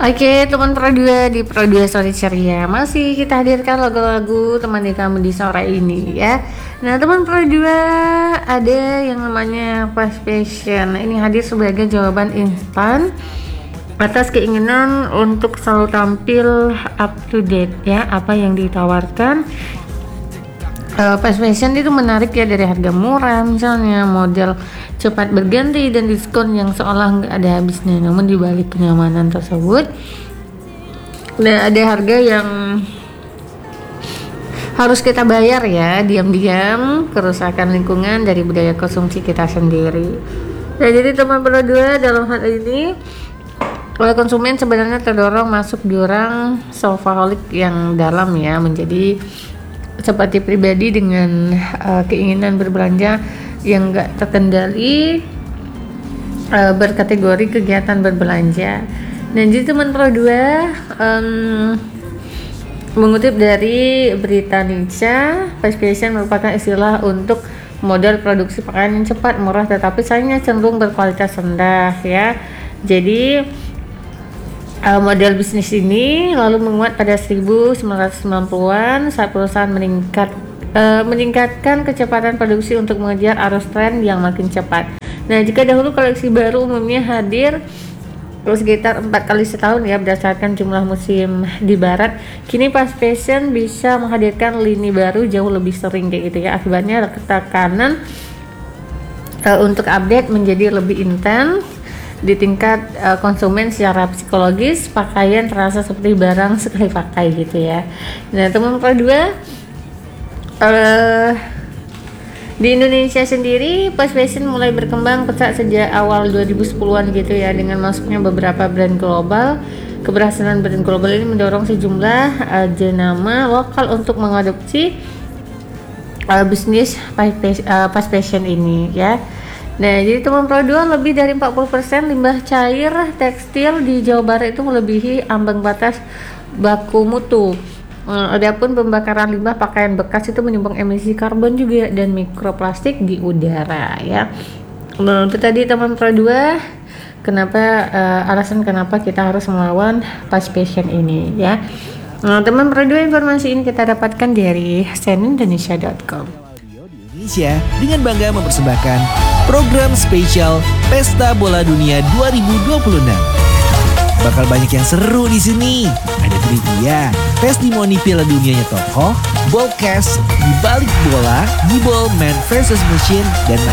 Oke, teman Pro 2 di Pro 2 Sore Ceria masih kita hadirkan lagu-lagu teman kamu di sore ini ya. Nah, teman Pro 2 ada yang namanya Fast Fashion. Ini hadir sebagai jawaban instan atas keinginan untuk selalu tampil up to date ya, apa yang ditawarkan. Fast fashion itu menarik ya, dari harga murah misalnya, model cepat berganti dan diskon yang seolah nggak ada habisnya. Namun di balik kenyamanan tersebut, nah, ada harga yang harus kita bayar ya, diam-diam, kerusakan lingkungan dari budaya konsumsi kita sendiri. Nah, jadi teman berdua dalam hal ini, oleh konsumen sebenarnya terdorong masuk jurang shopaholic yang dalam ya, menjadi seperti pribadi dengan keinginan berbelanja yang enggak terkendali, berkategori kegiatan berbelanja. Nah, jadi teman Pro 2 mengutip dari Britannica, fast fashion merupakan istilah untuk model produksi pakaian yang cepat, murah, tetapi sayangnya cenderung berkualitas rendah ya. Jadi model bisnis ini lalu menguat pada 1990-an saat perusahaan meningkatkan kecepatan produksi untuk mengejar arus tren yang makin cepat. Nah, jika dahulu koleksi baru umumnya hadir sekitar 4 kali setahun ya, berdasarkan jumlah musim di barat, kini fast fashion bisa menghadirkan lini baru jauh lebih sering kayak gitu ya. Akibatnya tekanan untuk update menjadi lebih intens. Di tingkat konsumen secara psikologis, pakaian terasa seperti barang sekali pakai gitu ya. Nah, teman Pro 2, di Indonesia sendiri fast fashion mulai berkembang pesat sejak awal 2010-an gitu ya, dengan masuknya beberapa brand global. Keberhasilan brand global ini mendorong sejumlah jenama lokal untuk mengadopsi bisnis fast fashion ini ya. Nah, jadi teman Pro 2, lebih dari 40% limbah cair tekstil di Jawa Barat itu melebihi ambang batas baku mutu. Adapun pembakaran limbah pakaian bekas itu menyumbang emisi karbon juga dan mikroplastik di udara ya. Nah, itu tadi teman Pro 2 alasan kenapa kita harus melawan fast fashion ini ya. Nah, teman Pro 2, informasi ini kita dapatkan dari cnnindonesia.com. Indonesia dengan bangga mempersembahkan program spesial Pesta Bola Dunia 2026. Bakal banyak yang seru di sini. Ada trivia, testimoni Piala Dunianya tokoh, ballcast, di balik bola, gibol, man versus machine, dan